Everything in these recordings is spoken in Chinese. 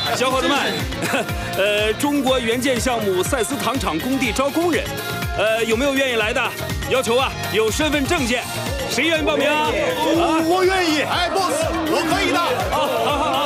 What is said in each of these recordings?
小伙子们，中国援建项目赛斯糖厂工地招工人，有没有愿意来的？要求啊，有身份证件，谁愿意报名啊？ 我愿意。哎 ，boss， 我可以的。 好。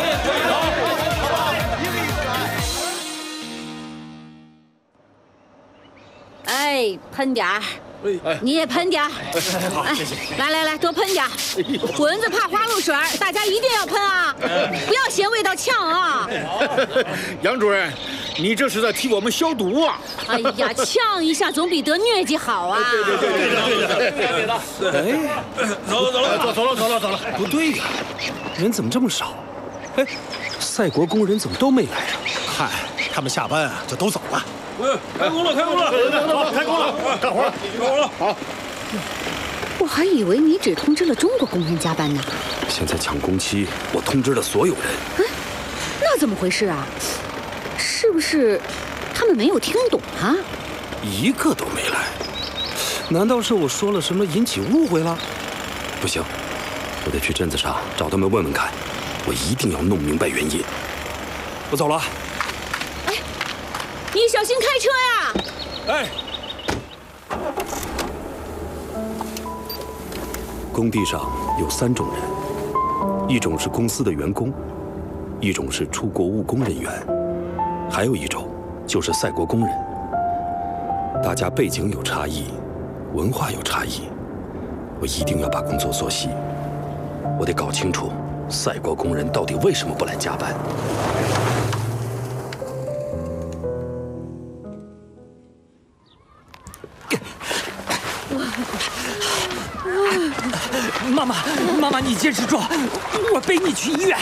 哎，喷点儿。你也喷点儿。 好，谢谢。 来，多喷点儿。蚊子怕花露水，大家一定要喷啊！不要嫌味道呛啊！ 杨主任，你这是在替我们消毒啊！ 哎呀，呛一下总比得疟疾好啊！ 对的。哎，走了。不对呀，人怎么这么少？哎，赛国工人怎么都没来啊？ 嗨，他们下班啊就都走了。 开工了！ 干活了！好。 我还以为你只通知了中国工人加班呢。 现在抢工期，我通知了所有人。 哎，那怎么回事啊？是不是他们没有听懂啊？ 一个都没来。难道是我说了什么引起误会了？不行，我得去镇子上找他们问问看。我一定要弄明白原因。我走了。 哎，你小心开车呀！ 哎。工地上有3种人，一种是公司的员工，一种是出国务工人员，还有一种就是赛国工人。大家背景有差异，文化有差异，我一定要把工作做细。我得搞清楚赛国工人到底为什么不来加班。 妈妈，你坚持住，我背你去医院。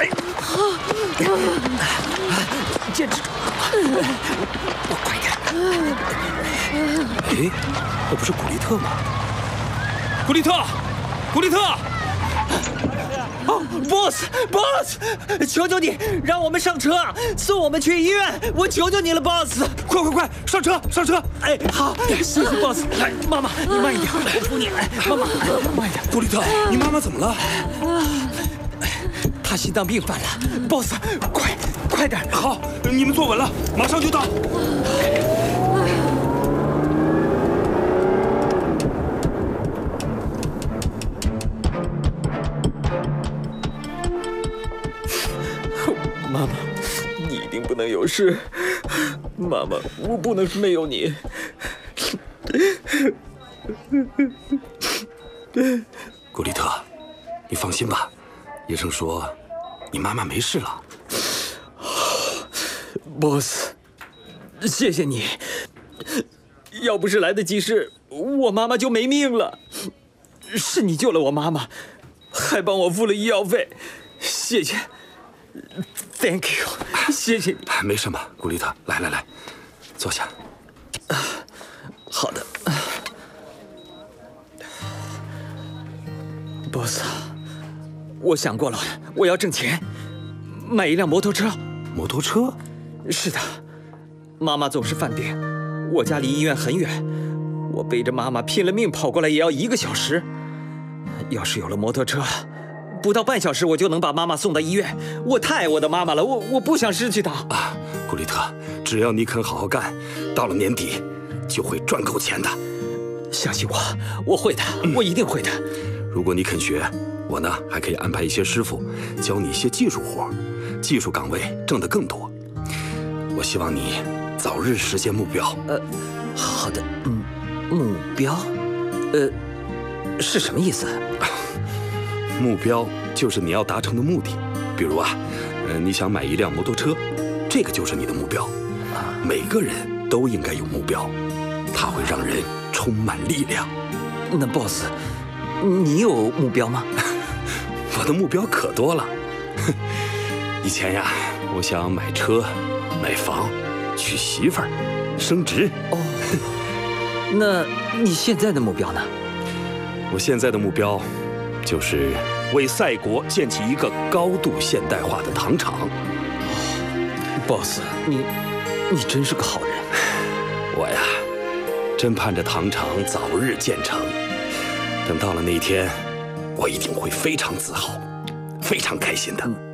坚持住，我快点。 哎，那不是古利特吗？古利特！ 哦 ，boss， 求求你，让我们上车，送我们去医院，我求求你了 ，boss！ 快，上车！ 哎，好，谢谢 boss。来，妈妈，你慢一点，我扶你。来，妈妈，慢一点。 古利特，你妈妈怎么了？ 她心脏病犯了 ，boss， 快点。 好，你们坐稳了，马上就到。 妈妈，你一定不能有事。妈妈，我不能没有你。 古利特，你放心吧，医生说你妈妈没事了。 boss， 谢谢你。要不是来得及时，我妈妈就没命了。是你救了我妈妈，还帮我付了医药费，谢谢。Thank you， 谢谢你。 没什么，古利特，来，坐下。 好的。boss， 我想过了，我要挣钱，买一辆摩托车。 摩托车？ 是的，妈妈总是犯病，我家离医院很远，我背着妈妈拼了命跑过来也要1个小时。要是有了摩托车，不到半小时我就能把妈妈送到医院。我太爱我的妈妈了，我不想失去她。 啊，古利特，只要你肯好好干，到了年底就会赚够钱的。 相信我，我会的，我一定会的。 如果你肯学，我呢还可以安排一些师傅教你一些技术活，技术岗位挣得更多。我希望你早日实现目标。 好的，目标，是什么意思？ 目标就是你要达成的目的。比如啊，你想买一辆摩托车，这个就是你的目标。每个人都应该有目标，它会让人充满力量。 那 boss， 你有目标吗？ 我的目标可多了。以前呀，我想买车、买房、娶媳妇儿、升职。 哦，那你现在的目标呢？ 我现在的目标就是为赛国建起一个高度现代化的糖厂。 boss， 你真是个好人。 我呀，真盼着糖厂早日建成。等到了那一天，我一定会非常自豪，非常开心的。